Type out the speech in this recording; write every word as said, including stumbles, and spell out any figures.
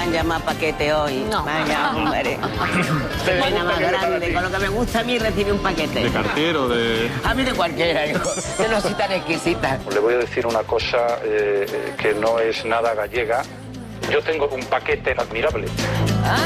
han llamado paquete hoy. No. Vaya, hombre. Qué pena más grande. Con lo que me gusta a mí recibir un paquete. ¿De cartero, de...? A mí de cualquiera, hijo. Yo no soy tan exquisita. Le voy a decir una cosa eh, que no es nada gallega. Yo tengo un paquete admirable. Ah.